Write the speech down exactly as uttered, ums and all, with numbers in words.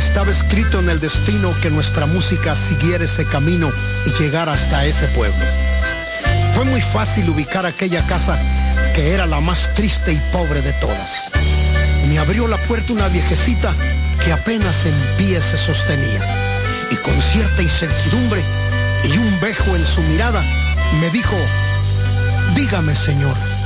Estaba escrito en el destino que nuestra música siguiera ese camino y llegara hasta ese pueblo. Fue muy fácil ubicar aquella casa que era la más triste y pobre de todas. Me abrió la puerta una viejecita que apenas en pie se sostenía, y con cierta incertidumbre y un bejo en su mirada me dijo: dígame, señor,